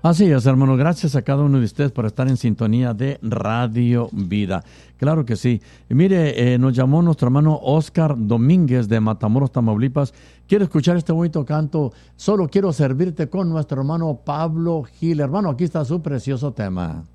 Así es, hermano. Gracias a cada uno de ustedes por estar en sintonía de Radio Vida. Claro que sí. Y mire, nos llamó nuestro hermano Oscar Domínguez de Matamoros, Tamaulipas. Quiero escuchar este bonito canto. Solo quiero servirte con nuestro hermano Pablo Gil. Hermano, aquí está su precioso tema.